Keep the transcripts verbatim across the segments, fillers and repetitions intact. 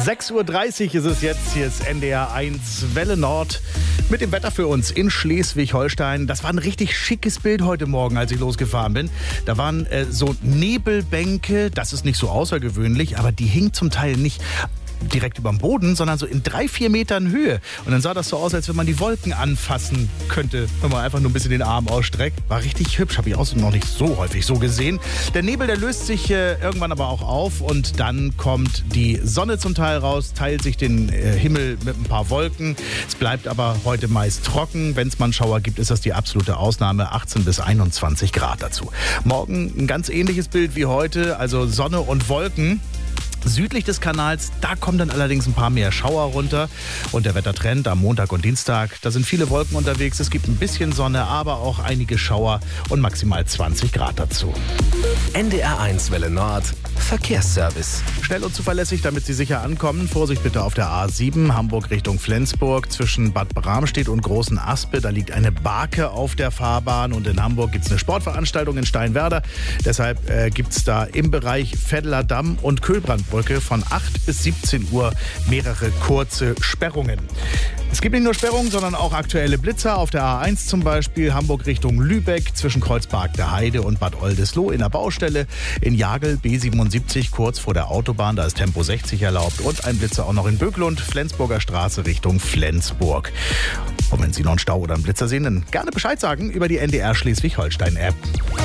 sechs Uhr dreißig ist es jetzt. Hier ist N D R eins Welle Nord mit dem Wetter für uns in Schleswig-Holstein. Das war ein richtig schickes Bild heute Morgen, als ich losgefahren bin. Da waren äh, so Nebelbänke. Das ist nicht so außergewöhnlich, aber die hingen zum Teil nicht direkt über dem Boden, sondern so in drei, vier Metern Höhe. Und dann sah das so aus, als wenn man die Wolken anfassen könnte, wenn man einfach nur ein bisschen den Arm ausstreckt. War richtig hübsch, habe ich auch noch nicht so häufig so gesehen. Der Nebel, der löst sich äh, irgendwann aber auch auf und dann kommt die Sonne zum Teil raus, teilt sich den äh, Himmel mit ein paar Wolken. Es bleibt aber heute meist trocken. Wenn es mal einen Schauer gibt, ist das die absolute Ausnahme. achtzehn bis einundzwanzig Grad dazu. Morgen ein ganz ähnliches Bild wie heute, also Sonne und Wolken. Südlich des Kanals, da kommen dann allerdings ein paar mehr Schauer runter. Und der Wettertrend am Montag und Dienstag, da sind viele Wolken unterwegs. Es gibt ein bisschen Sonne, aber auch einige Schauer und maximal zwanzig Grad dazu. N D R eins Welle Nord, Verkehrsservice. Schnell und zuverlässig, damit Sie sicher ankommen. Vorsicht bitte auf der A sieben, Hamburg Richtung Flensburg. Zwischen Bad Bramstedt und Großen Aspe, da liegt eine Barke auf der Fahrbahn. Und in Hamburg gibt es eine Sportveranstaltung in Steinwerder. Deshalb äh, gibt es da im Bereich Veddeler Damm und Köhlbrandbrücke von acht bis siebzehn Uhr mehrere kurze Sperrungen. Es gibt nicht nur Sperrungen, sondern auch aktuelle Blitzer. Auf der A eins zum Beispiel, Hamburg Richtung Lübeck, zwischen Kreuzberg der Heide und Bad Oldesloe in der Baustelle. In Jagel B siebenundsiebzig, kurz vor der Autobahn, da ist Tempo sechzig erlaubt. Und ein Blitzer auch noch in Böglund, Flensburger Straße Richtung Flensburg. Und wenn Sie noch einen Stau oder einen Blitzer sehen, dann gerne Bescheid sagen über die N D R Schleswig-Holstein-App.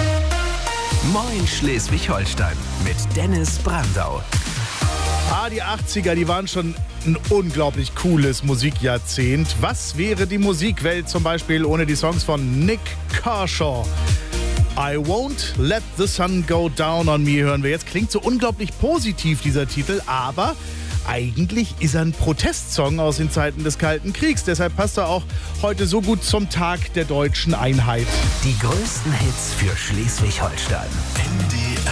Moin Schleswig-Holstein mit Dennis Brandau. Ah, die achtziger, die waren schon ein unglaublich cooles Musikjahrzehnt. Was wäre die Musikwelt zum Beispiel ohne die Songs von Nick Kershaw? I Won't Let the Sun Go Down on Me hören wir jetzt. Klingt so unglaublich positiv, dieser Titel, aber eigentlich ist er ein Protestsong aus den Zeiten des Kalten Kriegs. Deshalb passt er auch heute so gut zum Tag der deutschen Einheit. Die größten Hits für Schleswig-Holstein. N D R